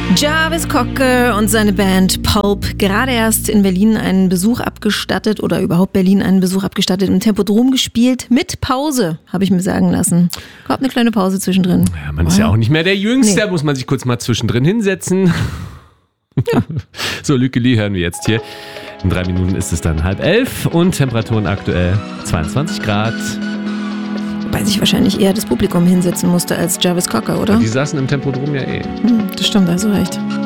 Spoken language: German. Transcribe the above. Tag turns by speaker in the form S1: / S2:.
S1: Jarvis Cocker und seine Band Pulp, gerade erst in Berlin einen Besuch abgestattet oder überhaupt Berlin einen Besuch abgestattet, im Tempodrom gespielt, mit Pause, habe ich mir sagen lassen. Gab eine kleine Pause zwischendrin.
S2: Ja, man ist ja auch nicht mehr der Jüngste, da muss man sich kurz mal zwischendrin hinsetzen. Ja. So, Lücke Lee hören wir jetzt hier. In 3 Minuten ist es dann 10:30 und Temperaturen aktuell 22 Grad.
S1: Wobei sich wahrscheinlich eher das Publikum hinsetzen musste als Jarvis Cocker, oder?
S2: Ja, die saßen im Tempodrom ja eh.
S1: Das stimmt, also recht.